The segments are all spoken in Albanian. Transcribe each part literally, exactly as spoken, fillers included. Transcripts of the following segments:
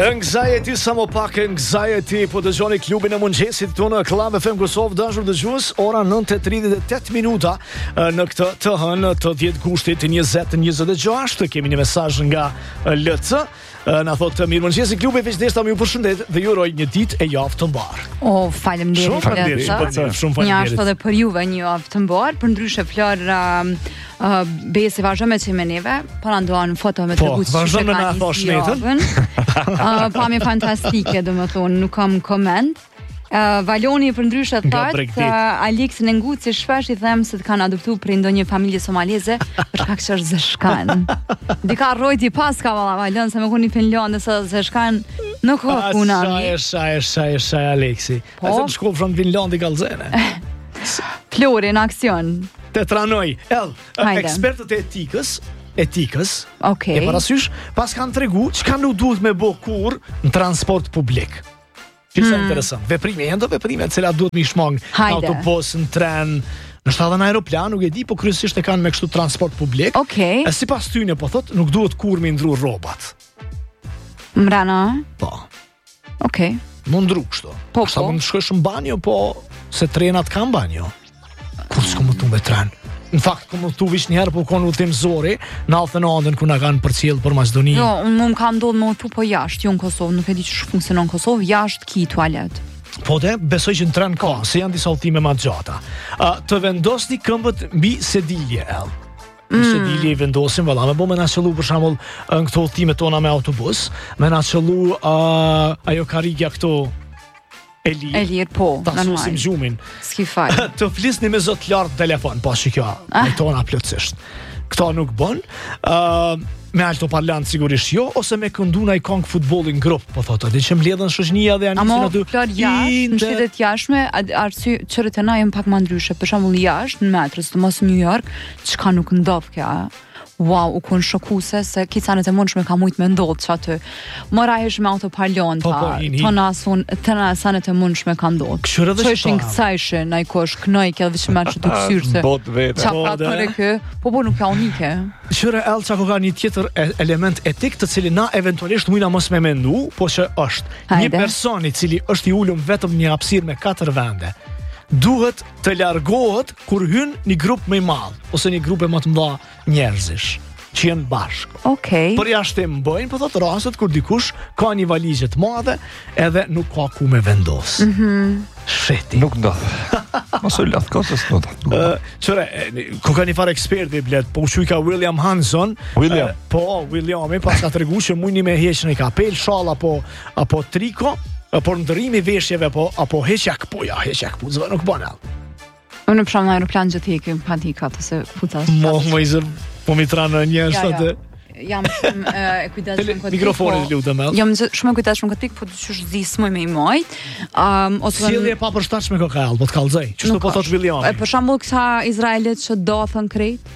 Anxiety sa më pak anxiety, po dëgjoni klubin e mëngjesit tonë Club F M Kosovë, dashur dëgjues, ora nëntë e tridhjet e tetë minuta në këtë të hënë të dhjetë gushtit njëzet njëzet e gjashtë. Kemi një mesazh nga L C. Na thotë mirë mëngjesi klubi, veç deshta më ju përshëndet dhe ju uroj një ditë e javë të mbarë. O, faleminderit. Shumë faleminderit. Shumë faleminderit. Një ashtu edhe për juve një javë të mbarë, për ndryshe Flor uh, uh, besi vazhdo me që me neve, pa në ndoan foto me të po, regutë që ka një si javën. uh, pa mi fantastike, do më thonë, nuk kam koment. Uh, Valoni për ndryshe thot, uh, Aleksin e Nguci shpesh i them se të kanë adoptu prej ndonjë familje somaleze, për shkak që është zeshkan. Dika rrojti pas ka valla Valon se më kuni Finlandë se zeshkan nuk ka puna. Sa e sa e sa e sa Aleksi. Po të shkoj në Finlandë gallzene. Flori në aksion. Te tranoj. El, ekspertët e etikës etikës, okay. E parasysh, pas kanë tregu çka nuk duhet me bë kur në transport publik. Që sa interesant. Veprime, janë do veprime të cilat duhet me i shmang në autobus, në tren, në shtatë në aeroplan, nuk e di, po kryesisht e kanë me kështu transport publik. Okay. E sipas tyne po thot, nuk duhet kur me ndru rrobat. Mbrana? Po. Okej. Okay. Më ndru kështu. Po, Sa po. mund të shkosh në banjo, po se trenat kanë banjo. Kur s'ko më tu me tren? Në fakt, ku më tu vish njëherë, po konë udhtim zori, në althën andën ku na kanë përcjell për Maqedoni. Jo, unë më kam ndodhë më tu po jashtë, jo në Kosovë, nuk e di që funksionon në Kosovë, jashtë ki tualet. Po dhe, besoj që në tren ka, se janë disa udhtime ma gjata. Uh, të vendosni këmbët mbi sedilje, el. Në mm. sedilje i vendosim, valla, me bo me na qëllu për shembull në këto udhtime tona me autobus, me na qëllu uh, ajo karigja këto Elir, Elir, po, ta susim gjumin. S'ki faj. Të flisni me zot lartë telefon, pa që kjo, ah. me tona plotësisht. Këta nuk bën, uh, me altoparlant sigurisht jo, ose me këndu na i kong futbolin grup, po thotë, dhe që mbledhen shoqënia dhe janë nisin aty. Amo, Flor jashtë, në shtetet jashtme, arsy qërët e na jem pak ma ndryshe, për shembull jashtë, në metrës, të mos New York, çka nuk ndodh kja, wow, u kun shokuse se kicanet e mundshme ka mujt me ndodh që aty. Mora ish me autoparlanta, po, po, të nasun, të nasanet e mundshme ka ndodh. Që ishin këcajshe, na i kosh kënoj kja dhe që me që të kësyrë se bot vete. qa pra të kërë kë, po po nuk ka unike. Qëre el që ka një tjetër element etik të cili na eventualisht mujna mos me mendu, po që është Hajde. Një personi cili është i ulum vetëm një hapësirë me katër vende, duhet të largohet kur hyn një grup më i madh ose një grupe më të mëdha njerëzish që janë bashkë. Okej. Për jashtë më bëjnë, po thotë rastet kur dikush ka një valizhe të madhe edhe nuk ka ku me vendos. Mhm. Sheti. Nuk ndodh. Mos u lodh kosës not. Çore, ku ka një farë eksperti blet, po u ka William Hanson. William. Uh, po, Williami pas ka treguar që mujni me heqën e kapel, shall apo apo triko, por ndërrimi veshjeve po apo heqja kpuja, heqja kpuzve nuk bën all. Unë për në aeroplan që t'hekim pa t'i ka të se futas. Mo, mo i zë, po mi tranë një Ja, shtë ja. Jam shumë e kujdesshëm këtë pikë. Mikrofonin lutem. Jam shumë e kujdesshëm këtë pikë, po dyqysh zi s'moj me i majt. Um, ose Sjellje pa përshtatshme ka kall, po të kallzoj. Çështo po thot Williami. Për shembull këta izraelit që dothën krejt.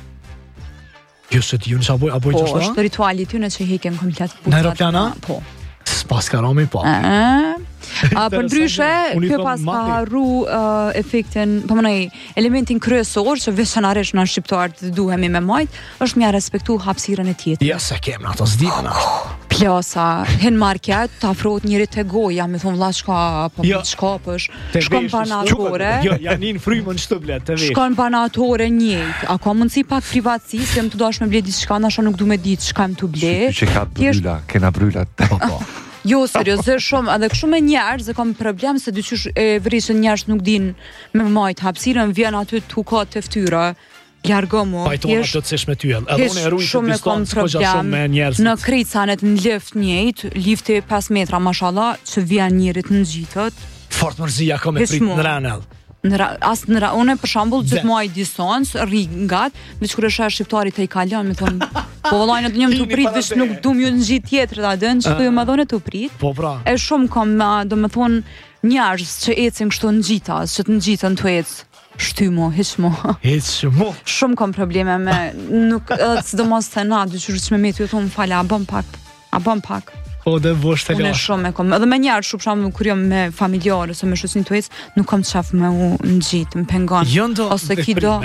Jo se ti unë sa boj apo Po, çështo? është rituali tyne që heqen komplet pucat. Në aeroplana? Po. S'pas ka rami po. A, a për ndryshe, Unë i kjo thom pas ka mati. harru uh, efektin, po mënoj, elementin kryesor që veçanërisht na shqiptarët duhemi me majt, është mja respektu hapësirën e tjetrit. Ja se kem në ato s'dikën ashtë. Plasa, hin market, ta afrohet njëri te goja, me thonë vlla çka, po Jo. çkapësh, Te shkon veshës, banatore. Jo, janë në frymën çto blet te vesh. Shkon banatore njëjt. A ka mundësi pak privatësi, se më të dash me ble diçka, nasha nuk du me ditë çka më të ble. Që ka bryla, kena bryla. Po po. Jo, seriozisht shumë, edhe kështu me njerëz e kam problem se dyqysh e vrisën njerëz nuk din me majt hapësirën, vjen aty tu ka të ftyra. Largo mo. Pajtona të cesh me ty. Edhe unë e ruaj shumë e kam distancë, po gjatë shumë me njerëz. në kricanet në lift njëjt, lifti pesë metra mashallah, që vjen njërit në gjitët. Fort mërzia ka me Hiç prit mo. në ranell. Në ra, as në ra, unë për shembull Ze. gjithë muaj distancë, rri ngat, veç kur është shqiptari të i kalon, me thonë, po vallai në njëm të Tini prit, para veç te. nuk dum ju në gjithë tjetër ta dën, çdo ju më dhone të prit. Po pra. E shumë kam, do me thonë, njerëz që ecin kështu në gjita, që të në gjitën të ecë, shtymo, hiç mo. Hiç mo. Shumë kam probleme me, nuk, edhe sidomos të na, dyqysh që me me të ju thonë, fala, a bëm pak, a bëm pak. Po dhe vosh të Unë lash. shumë e kom, edhe me njerë shumë shumë kur jam me familjarë ose me shoqërinë tuaj, nuk kam qaf me u në gjitë, më pengon. Jo ndo ose ki do.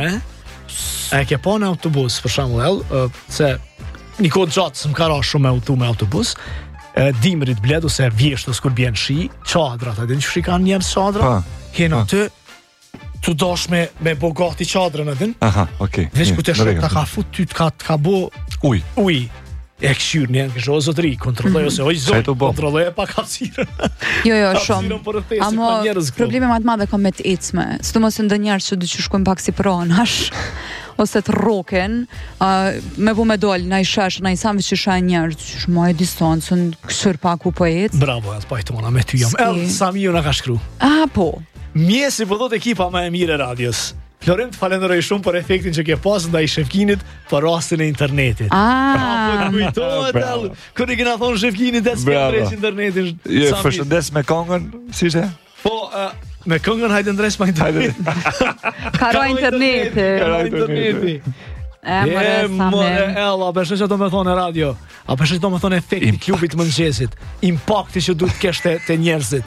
E ke pa në autobus për shembull, uh, se një kohë gjatë s'm ka ra shumë me udhtu me autobus. dimrit bled ose vjeshtës kur bjen shi, çadrat, a din çfarë kanë njerëz çadra? Kena ty tu dosh me me bogati çadrën a din? Aha, okay. Veç ku të shok ta ka fut ty ka ka bo uj. Uj. E këshyr një në kështë o zotëri, kontrolloj ose oj zot, kontrolloj e pa kapsirën. Jo, jo, shumë. Amo, probleme ma të madhe kom me të ecme. Së të mos e ndë njerë që du që shkojnë pak si pronash, ose të roken, uh, me bu me dollë, na i shesh, na i sami që shaj njerë, që shma e distancën, kësër pak u po ecë. Bravo, atë pajtona, me ty jam. El, Sami ju nga ka shkru. A, po. Mjesi po dhët ekipa ma e mire radios. Florim, të falenderoj shumë për efektin që ke pas ndaj Shefkinit për rastin e internetit. Ah, kujtohet el, kër i kena thonë Shefkinit e s'ke ndresh internetin. Je, përshëndes me kongën, si shte? Po, uh, me kongën hajde ndresh ma internetin. Karo interneti. Karo interneti. E, mëre, Sami. El, a përshë që do me thonë e radio, a përshë që do me thonë efekti klubit mëngjesit, impakti që du të keshte të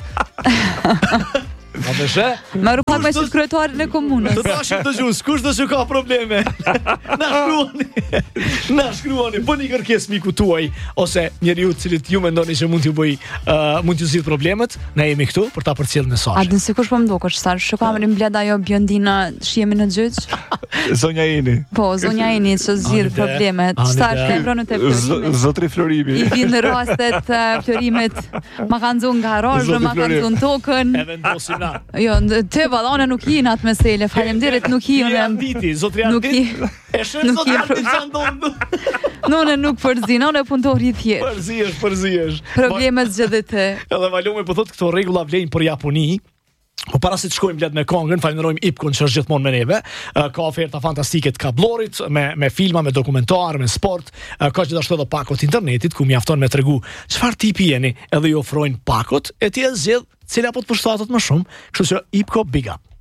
njerëzit. A përshë? Me rrupak me qëtë kryetuarin e komunës. Të dashim të gjus, kush do që ka probleme? Na shkruani, na shkruani, bëni kërkes miku tuaj, ose njeriu cilit ju mendoni që mund t'ju bëj, uh, mund t'ju zgjidh problemet, ne jemi këtu për ta përcjellë mesazhin. A din se kush po më duket, sa shkamerin bled ajo Bjondina shihemi në gjyq? Zonja Eni. Po, zonja Eni që zgjidh problemet. Sa shkemronët e florimit. Zotri Florimi. I vinë rastet uh, florimit, ma kanë zonë garajë, ma kanë zonë tokën. E vendosim na. Jo, të valone nuk hi në atë mesele, faleminderit nuk hi unë. Anditi, zotri Anditi. E shë zotri Anditi që ndonë. Nune nuk përzi, nune puntori thjesht. Përzijesh, përzijesh. Problemet zgjedhë të. Edhe Valome po thotë këto rregulla vlejnë për Japoni. Po para se të shkojmë bled me kongën, falenderojmë Ipkun që është gjithmonë me neve. Ka oferta fantastike të kablorit, me me filma, me dokumentar, me sport, ka gjithashtu edhe pakot internetit ku mjafton me tregu çfarë tipi jeni, edhe ju ofrojnë pakot e ti e zgjedh cila po të përshtatet më shumë, kështu që Ipko big up.